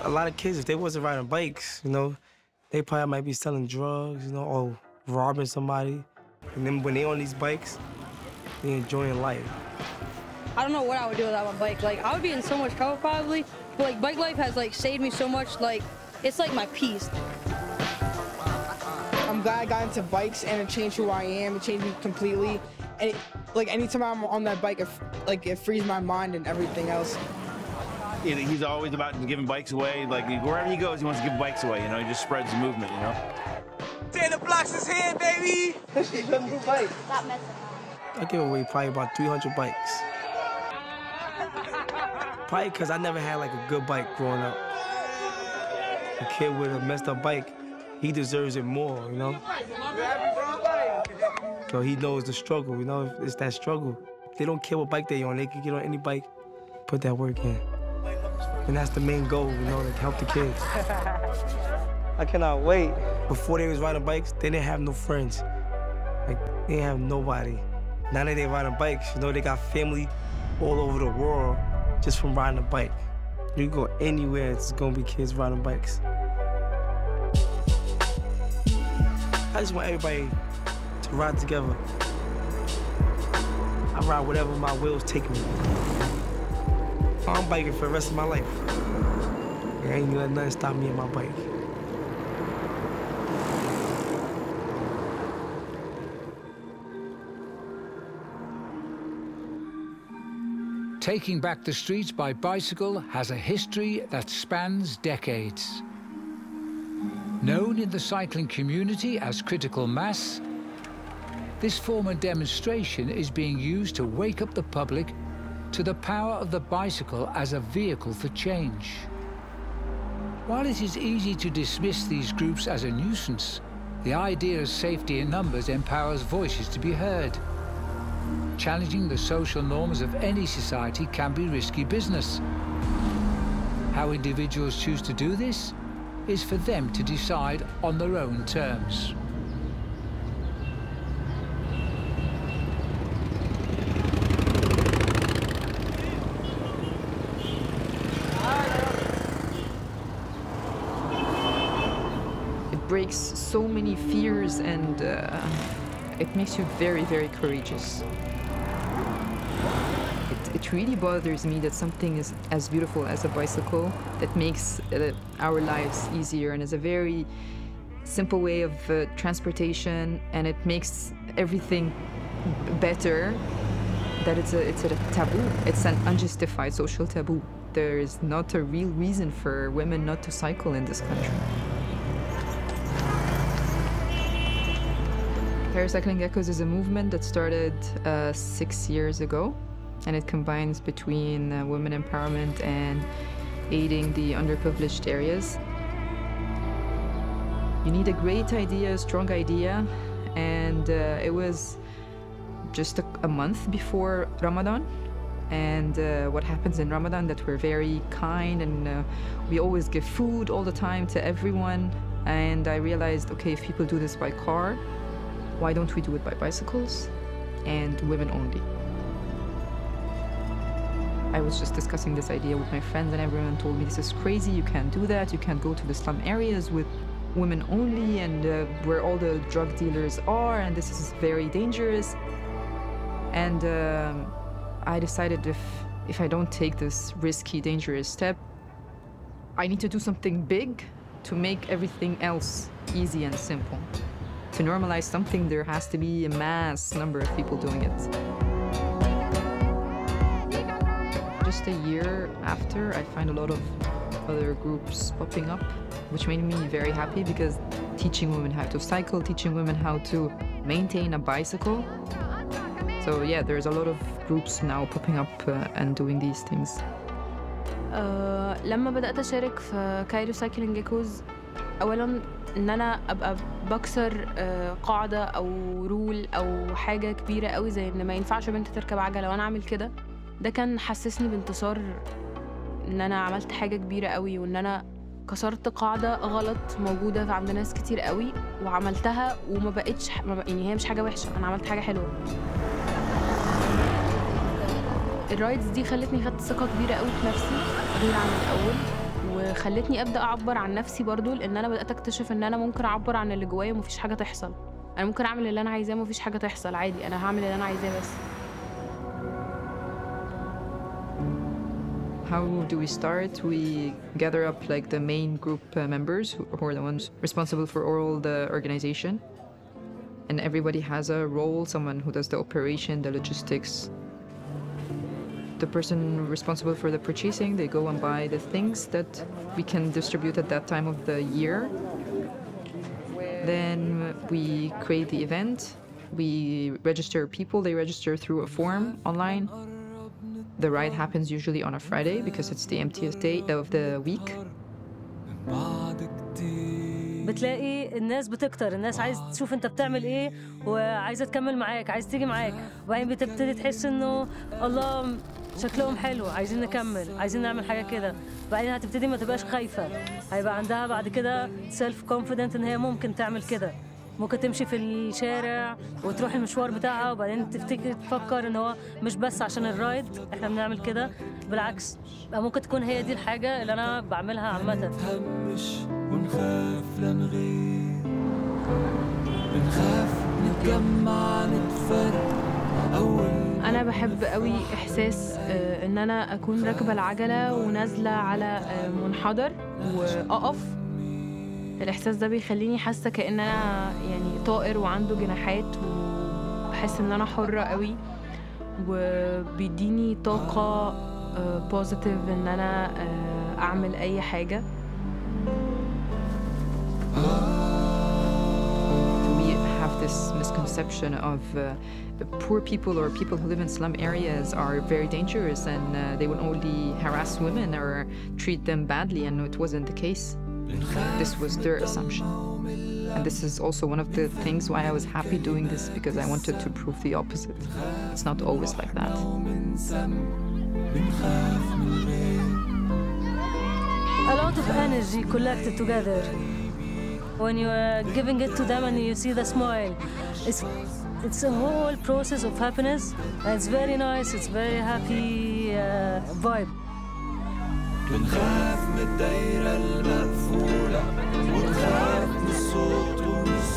A lot of kids, if they wasn't riding bikes, they probably might be selling drugs, or robbing somebody. And then when they on these bikes, they enjoying life. I don't know what I would do without my bike. Like, I would be in so much trouble probably, but like bike life has like saved me so much. Like, it's like my peace. I'm glad I got into bikes and it changed who I am. It changed me completely. And like anytime I'm on that bike, it frees my mind and everything else. He's always about giving bikes away. Like wherever he goes, he wants to give bikes away. He just spreads the movement. Taylor blocks his hand, baby. She's a new bike. I give away probably about 300 bikes. Probably because I never had like a good bike growing up. A kid with a messed up bike, he deserves it more, So he knows the struggle, It's that struggle. They don't care what bike they on. They can get on any bike, put that work in. And that's the main goal, to help the kids. I cannot wait. Before they was riding bikes, they didn't have no friends. Like, they didn't have nobody. Now that they riding bikes, they got family all over the world just from riding a bike. You can go anywhere, it's gonna be kids riding bikes. I just want everybody to ride together. I ride whatever my wheels take me. I'm biking for the rest of my life. I ain't gonna let nothing stop me and my bike. Taking back the streets by bicycle has a history that spans decades. Known in the cycling community as critical mass, this form of demonstration is being used to wake up the public to the power of the bicycle as a vehicle for change. While it is easy to dismiss these groups as a nuisance, the idea of safety in numbers empowers voices to be heard. Challenging the social norms of any society can be risky business. How individuals choose to do this is for them to decide on their own terms. It breaks so many fears and it makes you very, very courageous. It really bothers me that something is as beautiful as a bicycle that makes our lives easier and is a very simple way of transportation, and it makes everything better, that it's a taboo. It's an unjustified social taboo. There is not a real reason for women not to cycle in this country. Paracycling Echoes is a movement that started 6 years ago, and it combines between women empowerment and aiding the underprivileged areas. You need a great idea, a strong idea, and it was just a month before Ramadan. And what happens in Ramadan, that we're very kind and we always give food all the time to everyone. And I realized, okay, if people do this by car, why don't we do it by bicycles and women only? I was just discussing this idea with my friends and everyone told me, this is crazy, you can't do that, you can't go to the slum areas with women only and where all the drug dealers are, and this is very dangerous. And I decided if I don't take this risky, dangerous step, I need to do something big to make everything else easy and simple. To normalize something, there has to be a mass number of people doing it. Just a year after, I find a lot of other groups popping up, which made me very happy, because teaching women how to cycle, teaching women how to maintain a bicycle. So yeah, there's a lot of groups now popping up and doing these things. لما بدأت أشارك في كايرو سايكلينج إيكوز، أولاً إن أنا أبقى بكسر قاعدة أو رول أو حاجة كبيرة قوي زي إن ما ينفعش بنت تركب عجلة وأنا أعمل كده. ده كان حسسني بانتصار، إن أنا عملت حاجة كبيرة قوي وإن أنا كسرت قاعدة غلط موجودة عند ناس كتير قوي وعملتها وما بقتش يعني هي مش حاجة وحشة، أنا عملت حاجة حلوة. الرايدز دي خلتني خدت ثقة كبيرة قوي في نفسي غير عن الأول، وخلتني ابدا اعبر عن نفسي برضو، لان انا بدات اكتشف ان انا ممكن اعبر عن اللي جوايا ومفيش حاجه تحصل. انا ممكن اعمل اللي انا عايزاه ومفيش حاجه تحصل، عادي، انا هعمل اللي انا عايزاه بس. How do we start? We gather up like the main group members who are the ones responsible for all the organization. And everybody has a role, someone who does the operation, the logistics. The person responsible for the purchasing, they go and buy the things that we can distribute at that time of the year. Then we create the event. We register people, they register through a form online. The ride happens usually on a Friday because it's the emptiest day of the week. بتلاقي الناس بتكتر، الناس عايز تشوف انت بتعمل ايه وعايزه تكمل معاك، عايز تيجي معاك، وبعدين بتبتدي تحس انه الله شكلهم حلو، عايزين نكمل، عايزين نعمل حاجه كده. بعدين هتبتدي ما تبقاش خايفه، هيبقى عندها بعد كده سيلف كونفيدنت ان هي ممكن تعمل كده، ممكن تمشي في الشارع وتروح المشوار بتاعها، وبعدين تفكر ان هو مش بس عشان الرايد احنا بنعمل كده، بالعكس ممكن تكون هي دي الحاجه اللي انا بعملها عامه. نتهمش ونخاف لا نغير، بنخاف نتجمع نتفرق اول. انا بحب قوي احساس ان انا اكون راكبه العجله ونازله على منحدر واقف. الاحساس ده بيخليني حاسه كأن انا يعني طائر وعنده جناحات، وبحس ان انا حره قوي، وبيديني طاقه بوزيتيف ان انا اعمل اي حاجه. We have this misconception of poor people or people who live in slum areas are very dangerous and they will only harass women or treat them badly, and it wasn't the case. This was their assumption. And this is also one of the things why I was happy doing this, because I wanted to prove the opposite. It's not always like that. A lot of energy collected together. When you are giving it to them and you see the smile, it's a whole process of happiness. And it's very nice, it's very happy vibe. بنخاف من الدايرة المقفولة ونخاف من الصوت ومن